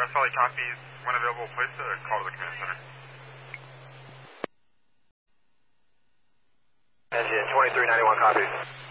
West Valley copies. When available, place a call to the command center. Engine 2391 copies.